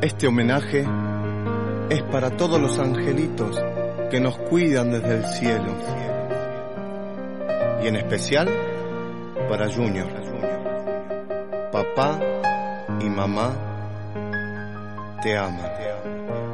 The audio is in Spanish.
Este homenaje es para todos los angelitos que nos cuidan desde el cielo. Y en especial para Junior. Papá y mamá te aman.